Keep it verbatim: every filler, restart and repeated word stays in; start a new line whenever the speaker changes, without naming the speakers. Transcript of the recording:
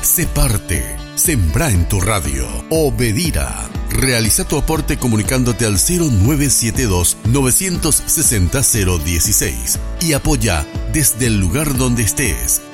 Sé parte. Sembra en tu radio. Obedira. Realiza tu aporte comunicándote al cero nueve siete dos, nueve seis cero, cero uno seis y apoya desde el lugar donde estés.